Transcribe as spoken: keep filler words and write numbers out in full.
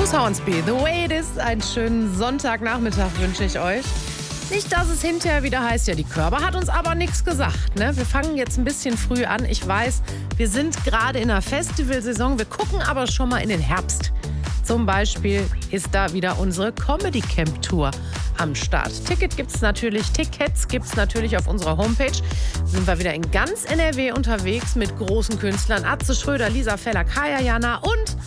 Bruce Hornsby, The Way It Is. Einen schönen Sonntagnachmittag wünsche ich euch. Nicht, dass es hinterher wieder heißt, ja, die Körper hat uns aber nichts gesagt. Ne? Wir fangen jetzt ein bisschen früh an. Ich weiß, wir sind gerade in der Festivalsaison. Wir gucken aber schon mal in den Herbst. Zum Beispiel ist da wieder unsere Comedy Camp Tour am Start. Ticket gibt's natürlich, Tickets gibt's natürlich auf unserer Homepage. Sind wir wieder in ganz N R W unterwegs mit großen Künstlern. Atze Schröder, Lisa Feller, Kaya Jana und